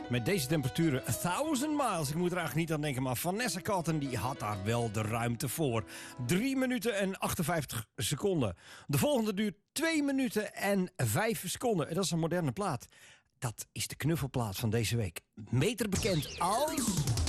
Met deze temperaturen 1000 miles. Ik moet er eigenlijk niet aan denken, maar Vanessa Carlton die had daar wel de ruimte voor. 3 minuten en 58 seconden. De volgende duurt 2 minuten en 5 seconden. En dat is een moderne plaat. Dat is de knuffelplaat van deze week. Beter bekend als...